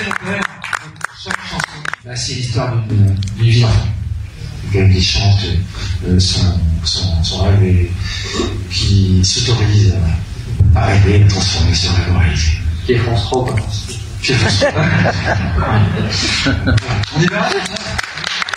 Chaque chanson, bah, c'est l'histoire d'une vie d'enfant. Quelqu'un qui chante son rêve et qui s'autorise à rêver et transformer son rêve en réalité. Qui est France 3 ou pas? On y va.